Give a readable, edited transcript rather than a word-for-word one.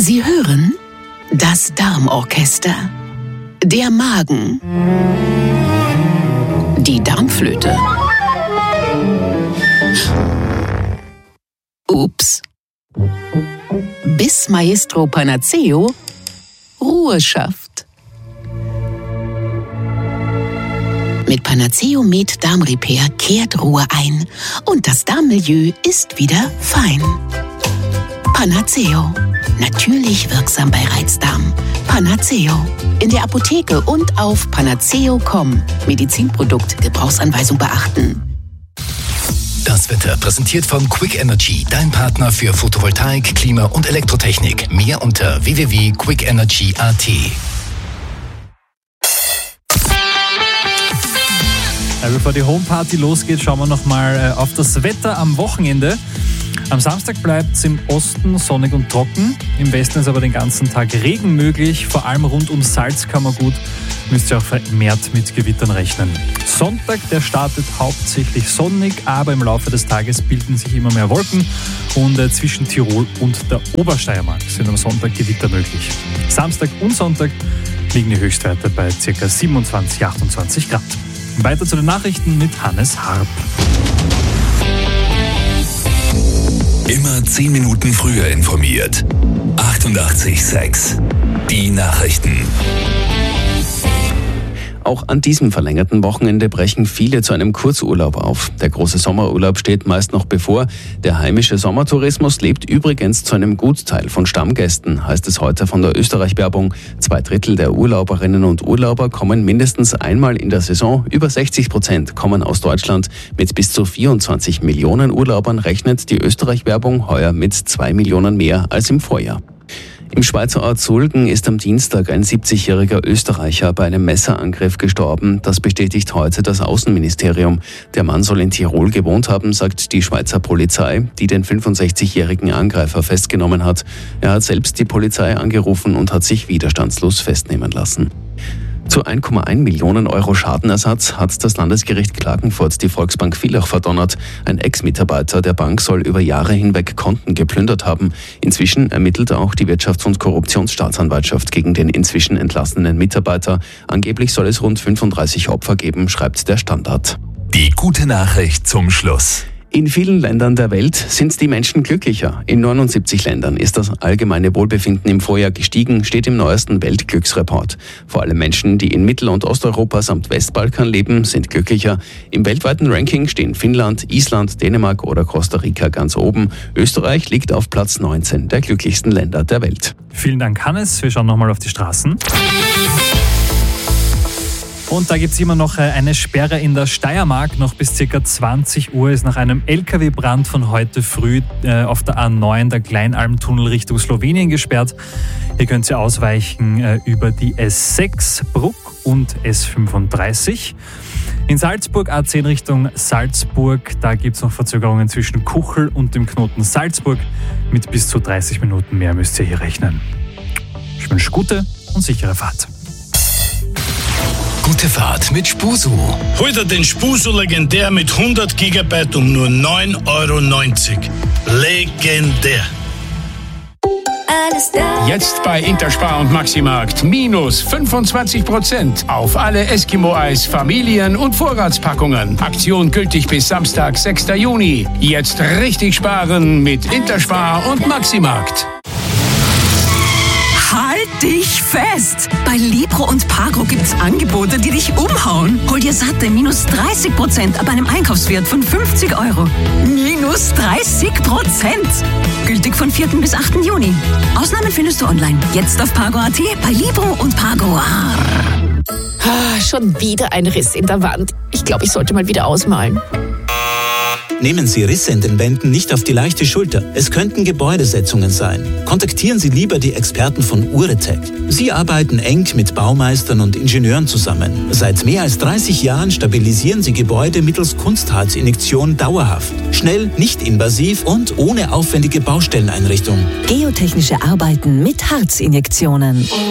Sie hören das Darmorchester. Der Magen. Die Darmflöte. Ups. Bis Maestro Panaceo Ruhe schafft. Mit Panaceo Med Darmrepair kehrt Ruhe ein und das Darmmilieu ist wieder fein. Panaceo. Natürlich wirksam bei Reizdarm. Panaceo. In der Apotheke und auf panaceo.com. Medizinprodukt, Gebrauchsanweisung beachten. Das Wetter präsentiert von Quick Energy, dein Partner für Photovoltaik, Klima und Elektrotechnik. Mehr unter www.quickenergy.at. Bevor die Homeparty losgeht, schauen wir nochmal auf das Wetter am Wochenende. Am Samstag bleibt es im Osten sonnig und trocken. Im Westen ist aber den ganzen Tag Regen möglich. Vor allem rund um Salzkammergut müsst ihr auch vermehrt mit Gewittern rechnen. Sonntag, der startet hauptsächlich sonnig, aber im Laufe des Tages bilden sich immer mehr Wolken. Und zwischen Tirol und der Obersteiermark sind am Sonntag Gewitter möglich. Samstag und Sonntag liegen die Höchstwerte bei ca. 27, 28 Grad. Weiter zu den Nachrichten mit Hannes Harp. Immer 10 Minuten früher informiert. 88,6. Die Nachrichten. Auch an diesem verlängerten Wochenende brechen viele zu einem Kurzurlaub auf. Der große Sommerurlaub steht meist noch bevor. Der heimische Sommertourismus lebt übrigens zu einem Gutteil von Stammgästen, heißt es heute von der Österreich-Werbung. 2/3 der Urlauberinnen und Urlauber kommen mindestens einmal in der Saison. Über 60% kommen aus Deutschland. Mit bis zu 24 Millionen Urlaubern rechnet die Österreich-Werbung heuer mit 2 Millionen mehr als im Vorjahr. Im Schweizer Ort Sulgen ist am Dienstag ein 70-jähriger Österreicher bei einem Messerangriff gestorben. Das bestätigt heute das Außenministerium. Der Mann soll in Tirol gewohnt haben, sagt die Schweizer Polizei, die den 65-jährigen Angreifer festgenommen hat. Er hat selbst die Polizei angerufen und hat sich widerstandslos festnehmen lassen. Zu 1,1 Millionen Euro Schadenersatz hat das Landesgericht Klagenfurt die Volksbank Villach verdonnert. Ein Ex-Mitarbeiter der Bank soll über Jahre hinweg Konten geplündert haben. Inzwischen ermittelt auch die Wirtschafts- und Korruptionsstaatsanwaltschaft gegen den inzwischen entlassenen Mitarbeiter. Angeblich soll es rund 35 Opfer geben, schreibt der Standard. Die gute Nachricht zum Schluss. In vielen Ländern der Welt sind die Menschen glücklicher. In 79 Ländern ist das allgemeine Wohlbefinden im Vorjahr gestiegen, steht im neuesten Weltglücksreport. Vor allem Menschen, die in Mittel- und Osteuropa samt Westbalkan leben, sind glücklicher. Im weltweiten Ranking stehen Finnland, Island, Dänemark oder Costa Rica ganz oben. Österreich liegt auf Platz 19 der glücklichsten Länder der Welt. Vielen Dank, Hannes. Wir schauen nochmal auf die Straßen. Und da gibt es immer noch eine Sperre in der Steiermark. Noch bis ca. 20 Uhr ist nach einem LKW-Brand von heute früh auf der A9 der Kleinalmtunnel Richtung Slowenien gesperrt. Hier könnt ihr ausweichen über die S6, Bruck und S35. In Salzburg A10 Richtung Salzburg, da gibt es noch Verzögerungen zwischen Kuchel und dem Knoten Salzburg. Mit bis zu 30 Minuten mehr müsst ihr hier rechnen. Ich wünsche gute und sichere Fahrt. Gute Fahrt mit Spusu. Hol dir den Spusu Legendär mit 100 GB um nur 9,90 €. Legendär. Jetzt bei Interspar und Maximarkt minus 25% auf alle Eskimo-Eis, Familien- und Vorratspackungen. Aktion gültig bis Samstag, 6. Juni. Jetzt richtig sparen mit Interspar und Maximarkt. Halt dich fest! Bei Libro und Pagro gibt's Angebote, die dich umhauen. Hol dir satte minus 30% ab einem Einkaufswert von 50 €. Minus 30%! Gültig von 4. bis 8. Juni. Ausnahmen findest du online. Jetzt auf Pagro.at, bei Libro und Pagro. Schon wieder ein Riss in der Wand. Ich glaube, ich sollte mal wieder ausmalen. Nehmen Sie Risse in den Wänden nicht auf die leichte Schulter. Es könnten Gebäudesetzungen sein. Kontaktieren Sie lieber die Experten von Uretech. Sie arbeiten eng mit Baumeistern und Ingenieuren zusammen. Seit mehr als 30 Jahren stabilisieren sie Gebäude mittels Kunstharzinjektion dauerhaft. Schnell, nicht invasiv und ohne aufwendige Baustelleneinrichtung. Geotechnische Arbeiten mit Harzinjektionen.